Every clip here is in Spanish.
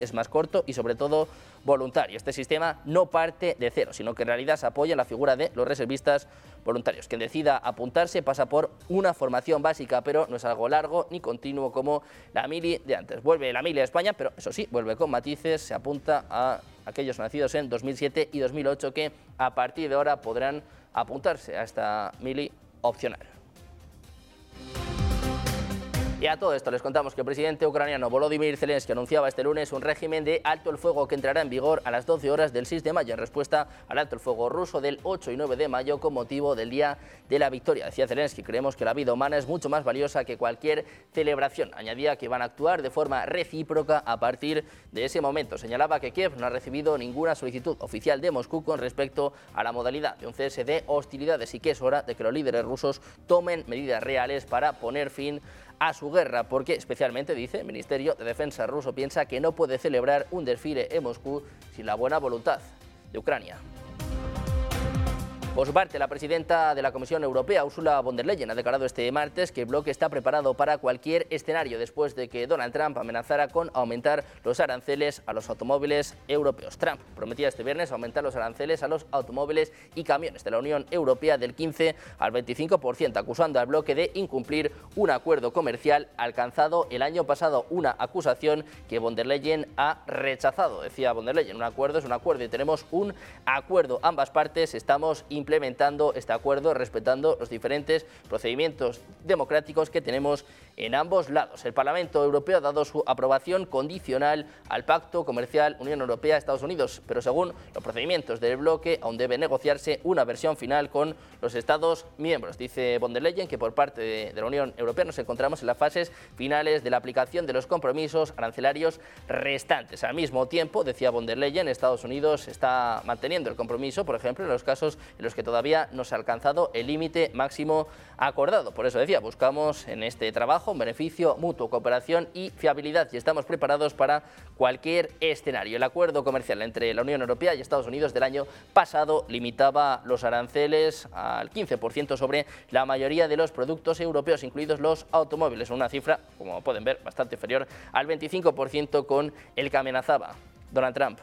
es más corto y sobre todo voluntario. Este sistema no parte de cero, sino que en realidad se apoya en la figura de los reservistas voluntarios. Quien decida apuntarse pasa por una formación básica, pero no es algo largo ni continuo como la mili de antes. Vuelve la mili a España, pero eso sí, vuelve con matices, se apunta a aquellos nacidos en 2007 y 2008 que a partir de ahora podrán apuntarse a esta mili opcional. Y a todo esto les contamos que el presidente ucraniano Volodymyr Zelensky anunciaba este lunes un régimen de alto el fuego que entrará en vigor a las 12 horas del 6 de mayo en respuesta al alto el fuego ruso del 8 y 9 de mayo con motivo del Día de la Victoria. Decía Zelensky, creemos que la vida humana es mucho más valiosa que cualquier celebración. Añadía que van a actuar de forma recíproca a partir de ese momento. Señalaba que Kiev no ha recibido ninguna solicitud oficial de Moscú con respecto a la modalidad de un cese de hostilidades y que es hora de que los líderes rusos tomen medidas reales para poner fin a su guerra, porque especialmente, dice, el Ministerio de Defensa ruso piensa que no puede celebrar un desfile en Moscú sin la buena voluntad de Ucrania. Por su parte, la presidenta de la Comisión Europea, Ursula von der Leyen, ha declarado este martes que el bloque está preparado para cualquier escenario después de que Donald Trump amenazara con aumentar los aranceles a los automóviles europeos. Trump prometía este viernes aumentar los aranceles a los automóviles y camiones de la Unión Europea del 15 al 25%, acusando al bloque de incumplir un acuerdo comercial alcanzado el año pasado, una acusación que von der Leyen ha rechazado. Decía von der Leyen, un acuerdo es un acuerdo y tenemos un acuerdo. Ambas partes estamos implementando este acuerdo respetando los diferentes procedimientos democráticos que tenemos en ambos lados. El Parlamento Europeo ha dado su aprobación condicional al Pacto Comercial Unión Europea-Estados Unidos, pero según los procedimientos del bloque aún debe negociarse una versión final con los Estados miembros. Dice von der Leyen que por parte de la Unión Europea nos encontramos en las fases finales de la aplicación de los compromisos arancelarios restantes. Al mismo tiempo, decía von der Leyen, Estados Unidos está manteniendo el compromiso, por ejemplo, en los casos en los que todavía no se ha alcanzado el límite máximo acordado. Por eso decía, buscamos en este trabajo un beneficio mutuo, cooperación y fiabilidad y estamos preparados para cualquier escenario. El acuerdo comercial entre la Unión Europea y Estados Unidos del año pasado limitaba los aranceles al 15% sobre la mayoría de los productos europeos, incluidos los automóviles, una cifra, como pueden ver, bastante inferior al 25% con el que amenazaba Donald Trump.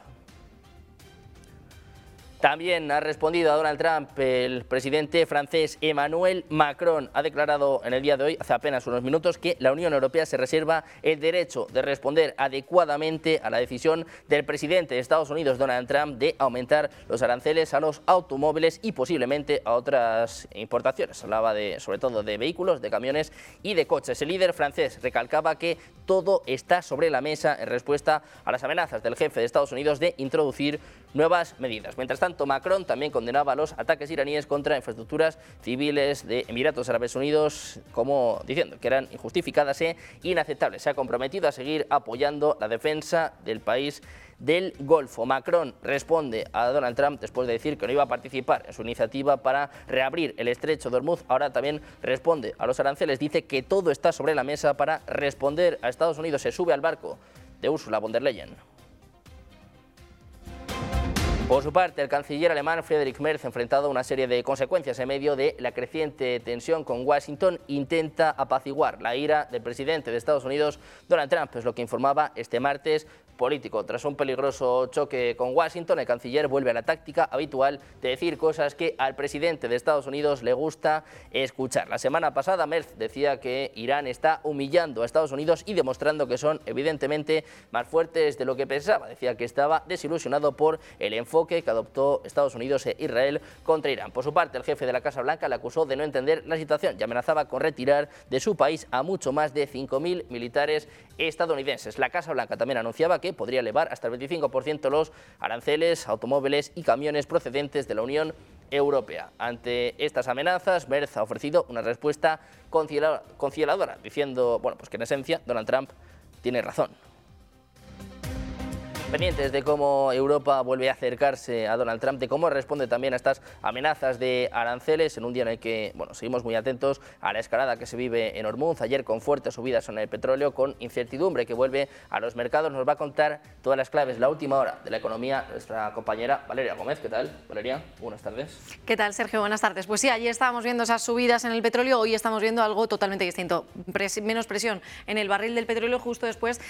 También ha respondido a Donald Trump el presidente francés Emmanuel Macron. Ha declarado en el día de hoy, hace apenas unos minutos, que la Unión Europea se reserva el derecho de responder adecuadamente a la decisión del presidente de Estados Unidos, Donald Trump, de aumentar los aranceles a los automóviles y posiblemente a otras importaciones. Hablaba sobre todo de vehículos, de camiones y de coches. El líder francés recalcaba que todo está sobre la mesa en respuesta a las amenazas del jefe de Estados Unidos de introducir nuevas medidas. Mientras tanto, Macron también condenaba los ataques iraníes contra infraestructuras civiles de Emiratos Árabes Unidos, como diciendo que eran injustificadas e inaceptables. Se ha comprometido a seguir apoyando la defensa del país del Golfo. Macron responde a Donald Trump después de decir que no iba a participar en su iniciativa para reabrir el estrecho de Hormuz. Ahora también responde a los aranceles. Dice que todo está sobre la mesa para responder a Estados Unidos. Se sube al barco de Ursula von der Leyen. Por su parte, el canciller alemán Friedrich Merz, enfrentado a una serie de consecuencias en medio de la creciente tensión con Washington, intenta apaciguar la ira del presidente de Estados Unidos, Donald Trump. Es lo que informaba este martes Político. Tras un peligroso choque con Washington, el canciller vuelve a la táctica habitual de decir cosas que al presidente de Estados Unidos le gusta escuchar. La semana pasada, Merz decía que Irán está humillando a Estados Unidos y demostrando que son evidentemente más fuertes de lo que pensaba. Decía que estaba desilusionado por el enfoque que adoptó Estados Unidos e Israel contra Irán. Por su parte, el jefe de la Casa Blanca le acusó de no entender la situación y amenazaba con retirar de su país a mucho más de 5.000 militares estadounidenses. La Casa Blanca también anunciaba que podría elevar hasta el 25% los aranceles a automóviles y camiones procedentes de la Unión Europea. Ante estas amenazas, Merz ha ofrecido una respuesta conciliadora, diciendo que en esencia Donald Trump tiene razón. Pendientes de cómo Europa vuelve a acercarse a Donald Trump, de cómo responde también a estas amenazas de aranceles en un día en el que seguimos muy atentos a la escalada que se vive en Hormuz. Ayer con fuertes subidas en el petróleo, con incertidumbre que vuelve a los mercados. Nos va a contar todas las claves, la última hora de la economía, nuestra compañera Valeria Gómez. ¿Qué tal, Valeria? Buenas tardes. ¿Qué tal, Sergio? Buenas tardes. Pues sí, ayer estábamos viendo esas subidas en el petróleo, hoy estamos viendo algo totalmente distinto. Menos presión en el barril del petróleo justo después